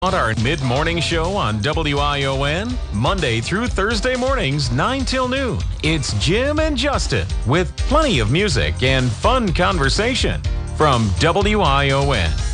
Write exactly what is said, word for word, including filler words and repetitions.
On our mid-morning show on W I O N, Monday through Thursday mornings, nine till noon. It's Jim and Justin with plenty of music and fun conversation from W I O N.